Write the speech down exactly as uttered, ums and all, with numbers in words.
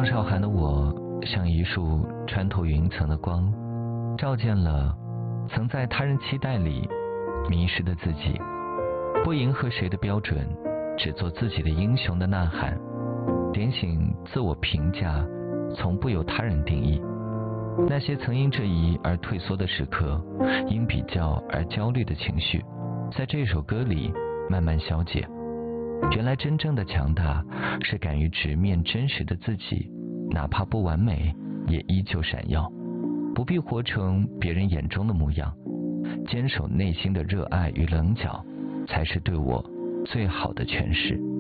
张韶涵的我像一束穿透云层的光，照见了曾在他人期待里迷失的自己，不迎合谁的标准，只做自己的英雄的呐喊，点醒自我评价从不由他人定义。那些曾因质疑而退缩的时刻，因比较而焦虑的情绪，在这首歌里慢慢消解。原来真正的强大是敢于直面真实的自己，哪怕不完美也依旧闪耀，不必活成别人眼中的模样，坚守内心的热爱与棱角，才是对我最好的诠释。